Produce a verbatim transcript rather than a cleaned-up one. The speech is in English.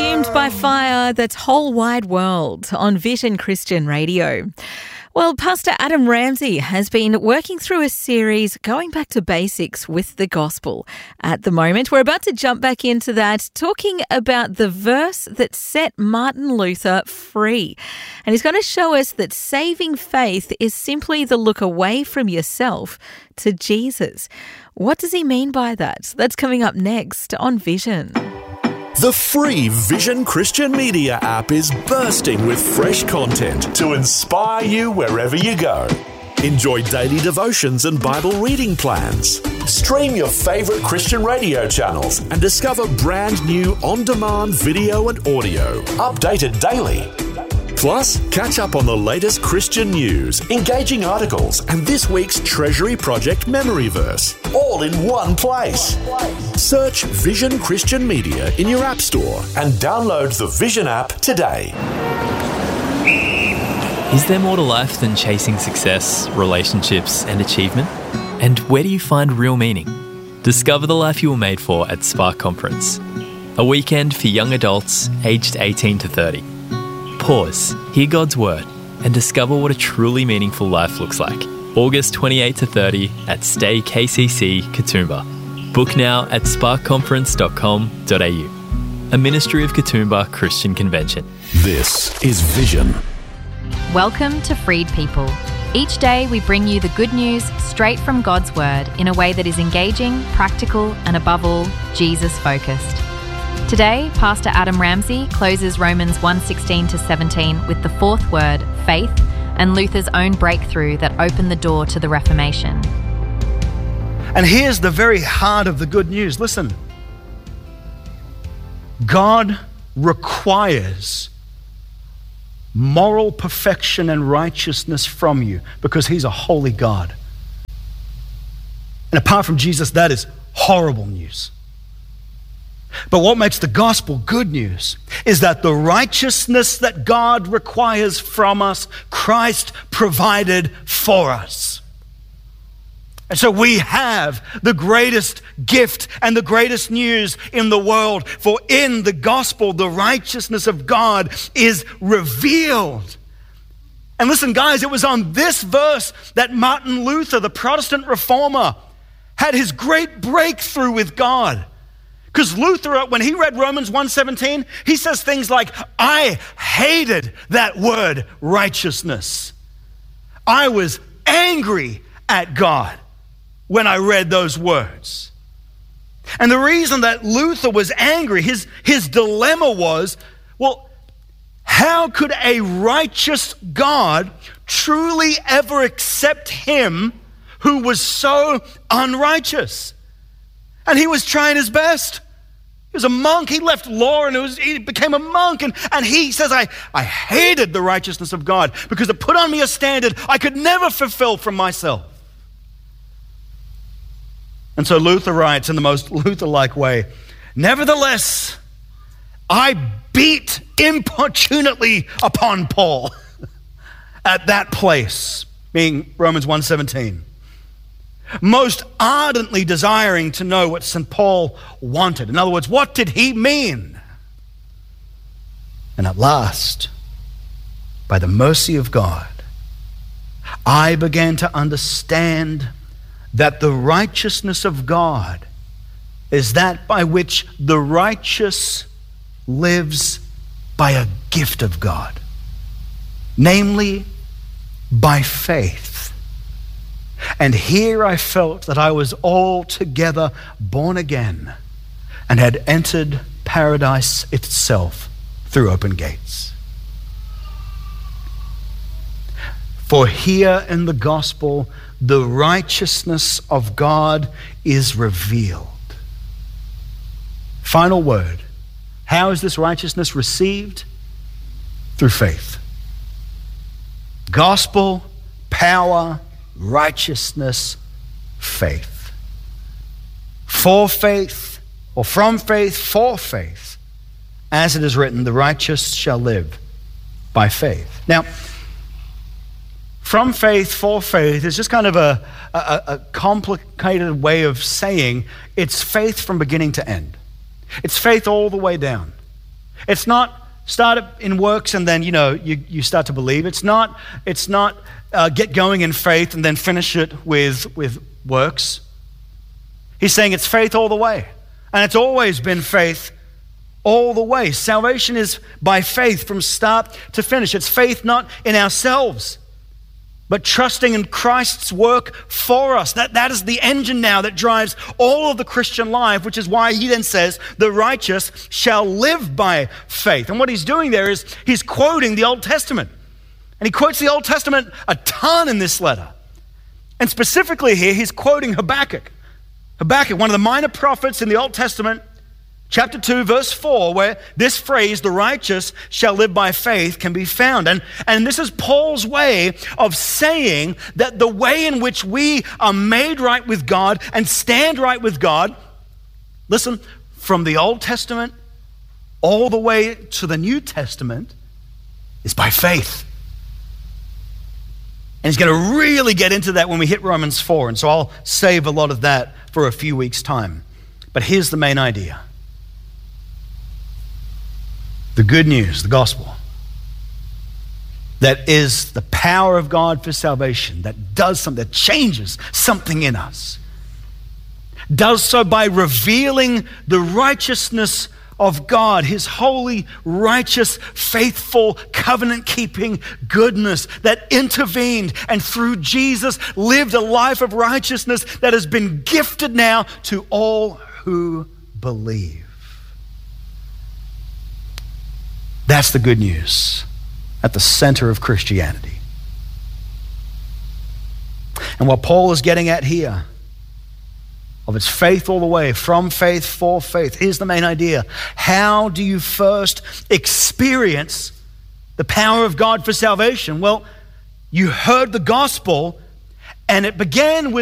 Consumed by Fire, that's Whole Wide World on Vision Christian Radio. Well, Pastor Adam Ramsey has been working through a series going back to basics with the gospel. At the moment, we're about to jump back into that, talking about the verse that set Martin Luther free. And he's going to show us that saving faith is simply the look away from yourself to Jesus. What does he mean by that? That's coming up next on Vision. The free Vision Christian Media app is bursting with fresh content to inspire you wherever you go. Enjoy daily devotions and Bible reading plans. Stream your favourite Christian radio channels and discover brand new on-demand video and audio, updated daily. Plus, catch up on the latest Christian news, engaging articles, and this week's Treasury Project Memory Verse, all in one place. Search Vision Christian Media in your App Store and download the Vision app today. Is there more to life than chasing success, relationships, and achievement? And where do you find real meaning? Discover the life you were made for at Spark Conference, a weekend for young adults aged eighteen to thirty. Pause, hear God's word, and discover what a truly meaningful life looks like. August twenty-eighth to thirtieth at Stay K C C, Katoomba. Book now at spark conference dot com dot a u. A ministry of Katoomba Christian Convention. This is Vision. Welcome to Freed People. Each day we bring you the good news straight from God's word in a way that is engaging, practical, and above all, Jesus-focused. Today, Pastor Adam Ramsey closes Romans one sixteen to seventeen with the fourth word, faith, and Luther's own breakthrough that opened the door to the Reformation. And here's the very heart of the good news. Listen, God requires moral perfection and righteousness from you because he's a holy God. And apart from Jesus, that is horrible news. But what makes the gospel good news is that the righteousness that God requires from us, Christ provided for us. And so we have the greatest gift and the greatest news in the world. For in the gospel, the righteousness of God is revealed. And listen, guys, it was on this verse that Martin Luther, the Protestant reformer, had his great breakthrough with God. Because Luther, when he read Romans one seventeen, he says things like, I hated that word righteousness. I was angry at God when I read those words. And the reason that Luther was angry, his, his dilemma was, well, how could a righteous God truly ever accept him who was so unrighteous? And he was trying his best. He was a monk. He left law and it was, he became a monk. And, and he says, I, I hated the righteousness of God because it put on me a standard I could never fulfill from myself. And so Luther writes in the most Luther-like way, nevertheless, I beat importunately upon Paul at that place, being Romans one seventeen. Most ardently desiring to know what Saint Paul wanted. In other words, what did he mean? And at last, by the mercy of God, I began to understand that the righteousness of God is that by which the righteous lives by a gift of God, namely by faith. And here I felt that I was altogether born again and had entered paradise itself through open gates. For here in the gospel, the righteousness of God is revealed. Final word. How is this righteousness received? Through faith. Gospel, power, righteousness, faith. For faith, or from faith, for faith. As it is written, the righteous shall live by faith. Now, from faith, for faith is just kind of a, a, a complicated way of saying it's faith from beginning to end. It's faith all the way down. It's not start it in works and then, you know, you, you start to believe. It's not, it's not uh, get going in faith and then finish it with, with works. He's saying it's faith all the way. And it's always been faith all the way. Salvation is by faith from start to finish. It's faith not in ourselves, but trusting in Christ's work for us. That, that is the engine now that drives all of the Christian life, which is why he then says, the righteous shall live by faith. And what he's doing there is he's quoting the Old Testament. And he quotes the Old Testament a ton in this letter. And specifically here, he's quoting Habakkuk. Habakkuk, one of the minor prophets in the Old Testament, chapter two, verse four, where this phrase, the righteous shall live by faith, can be found. And, and this is Paul's way of saying that the way in which we are made right with God and stand right with God, listen, from the Old Testament all the way to the New Testament is by faith. And he's going to really get into that when we hit Romans four. And so I'll save a lot of that for a few weeks' time. But here's the main idea. The good news, the gospel, that is the power of God for salvation, that does something, that changes something in us, does so by revealing the righteousness of God, his holy, righteous, faithful, covenant-keeping goodness that intervened and through Jesus lived a life of righteousness that has been gifted now to all who believe. That's the good news at the center of Christianity. And what Paul is getting at here, of its faith all the way, from faith for faith, here's the main idea. How do you first experience the power of God for salvation? Well, you heard the gospel, and it began with